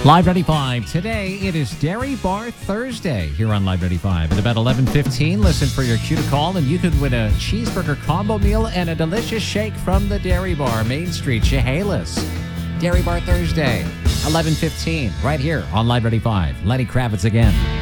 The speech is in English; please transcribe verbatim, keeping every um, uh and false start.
Live ninety-five. Today, it is Dairy Bar Thursday here on Live ninety-five. At about eleven fifteen, listen for your cue to call, and you could win a cheeseburger combo meal and a delicious shake from the Dairy Bar, Main Street, Chehalis. Dairy Bar Thursday, eleven fifteen, right here on Live ninety-five. Lenny Kravitz again.